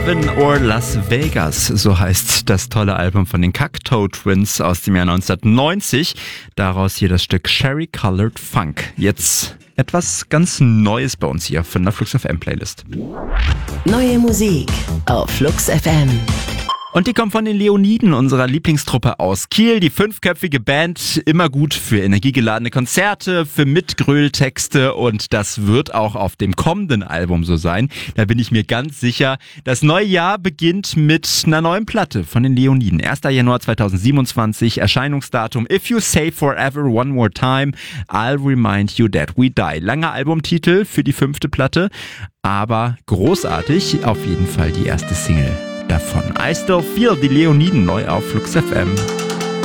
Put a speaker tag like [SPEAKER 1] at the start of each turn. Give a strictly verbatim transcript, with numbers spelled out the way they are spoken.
[SPEAKER 1] Heaven or Las Vegas, so heißt das tolle Album von den Cocteau Twins aus dem Jahr neunzehnhundertneunzig. Daraus hier das Stück Cherry Colored Funk. Jetzt etwas ganz Neues bei uns hier von der Flux F M Playlist.
[SPEAKER 2] Neue Musik auf Flux F M.
[SPEAKER 1] Und die kommt von den Leoniden, unserer Lieblingstruppe aus Kiel. Die fünfköpfige Band, immer gut für energiegeladene Konzerte, für Mitgröl-Texte, und das wird auch auf dem kommenden Album so sein. Da bin ich mir ganz sicher. Das neue Jahr beginnt mit einer neuen Platte von den Leoniden. erster Januar zweitausendsiebenundzwanzig, Erscheinungsdatum If You Say Forever One More Time, I'll Remind You That We Die. Langer Albumtitel für die fünfte Platte, aber großartig, auf jeden Fall die erste Single davon. I Still Feel, die Leoniden, neu auf Flux F M.